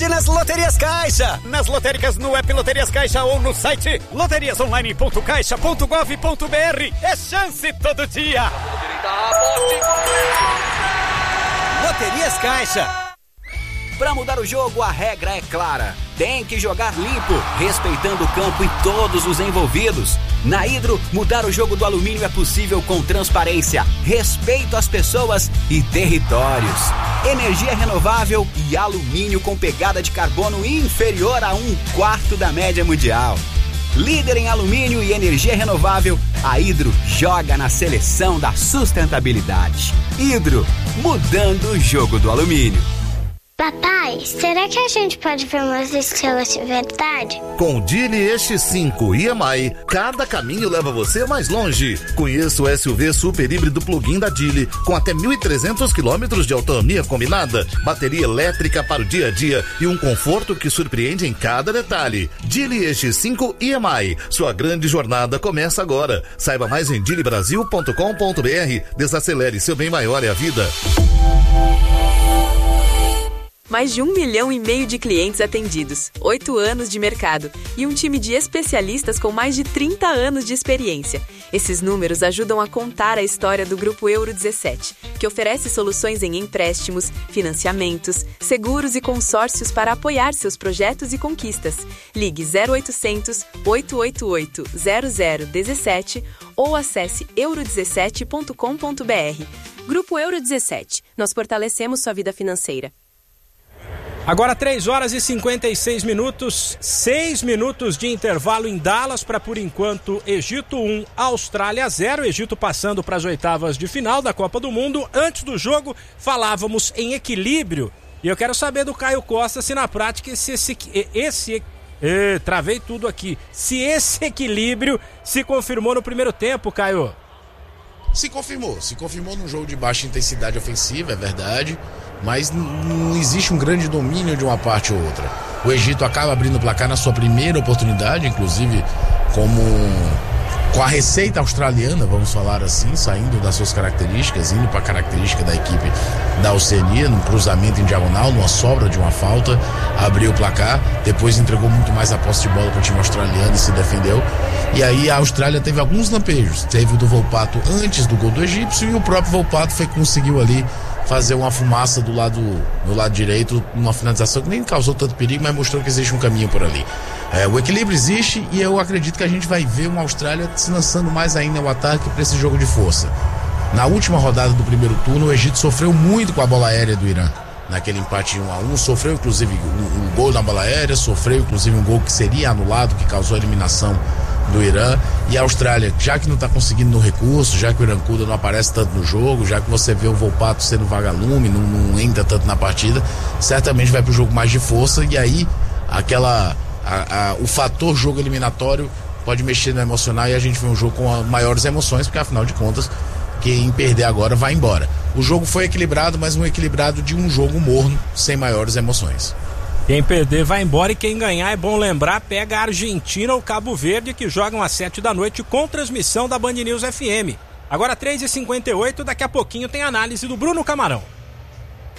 Nas Loterias Caixa, nas lotéricas no app Loterias Caixa ou no site loteriasonline.caixa.gov.br. É chance todo dia. Loterias Caixa. Para mudar o jogo, a regra é clara. Tem que jogar limpo, respeitando o campo e todos os envolvidos. Na Hidro, mudar o jogo do alumínio é possível com transparência, respeito às pessoas e territórios. Energia renovável e alumínio com pegada de carbono inferior a 1/4 da média mundial. Líder em alumínio e energia renovável, a Hidro joga na seleção da sustentabilidade. Hidro, mudando o jogo do alumínio. Papai, será que a gente pode ver umas estrelas de verdade? Com o Geely X5 EMI, cada caminho leva você mais longe. Conheça o SUV super híbrido plug-in da Geely, com até 1.300 km de autonomia combinada, bateria elétrica para o dia a dia e um conforto que surpreende em cada detalhe. Geely X5 EMI, sua grande jornada começa agora. Saiba mais em geelybrasil.com.br. Desacelere, seu bem maior é a vida. Mais de 1,5 milhão de clientes atendidos, 8 anos de mercado e um time de especialistas com mais de 30 anos de experiência. Esses números ajudam a contar a história do Grupo Euro 17, que oferece soluções em empréstimos, financiamentos, seguros e consórcios para apoiar seus projetos e conquistas. Ligue 0800 888 0017 ou acesse euro17.com.br. Grupo Euro 17. Nós fortalecemos sua vida financeira. Agora 3 horas e 56 minutos, 6 minutos de intervalo em Dallas para, por enquanto, Egito 1, Austrália 0, Egito passando para as oitavas de final da Copa do Mundo. Antes do jogo, falávamos em equilíbrio e eu quero saber do Caio Costa se na prática travei tudo aqui, se esse equilíbrio se confirmou no primeiro tempo, Caio. Se confirmou num jogo de baixa intensidade ofensiva, é verdade, mas não existe um grande domínio de uma parte ou outra. O Egito acaba abrindo o placar na sua primeira oportunidade, inclusive com a receita australiana, vamos falar assim, saindo das suas características, indo para a característica da equipe da Oceania, num cruzamento em diagonal, numa sobra de uma falta, abriu o placar, depois entregou muito mais a posse de bola para o time australiano e se defendeu. E aí a Austrália teve alguns lampejos, teve o do Volpato antes do gol do egípcio e o próprio Volpato conseguiu ali fazer uma fumaça do lado direito, uma finalização que nem causou tanto perigo, mas mostrou que existe um caminho por ali. O equilíbrio existe e eu acredito que a gente vai ver uma Austrália se lançando mais ainda ao ataque para esse jogo de força. Na última rodada do primeiro turno, o Egito sofreu muito com a bola aérea do Irã. Naquele empate 1-1, sofreu inclusive um gol na bola aérea, sofreu inclusive um gol que seria anulado, que causou a eliminação do Irã. E a Austrália, já que não está conseguindo no recurso, já que o Irancuda não aparece tanto no jogo, já que você vê o Volpato sendo vagalume, não entra tanto na partida, certamente vai para o jogo mais de força, e aí o fator jogo eliminatório pode mexer no emocional e a gente vê um jogo com maiores emoções, porque afinal de contas quem perder agora vai embora. O jogo foi equilibrado, mas um equilibrado de um jogo morno, sem maiores emoções. Quem perder vai embora e quem ganhar, é bom lembrar, pega a Argentina ou Cabo Verde, que jogam às 7 da noite com transmissão da Band News FM. Agora 3h58, daqui a pouquinho tem análise do Bruno Camarão.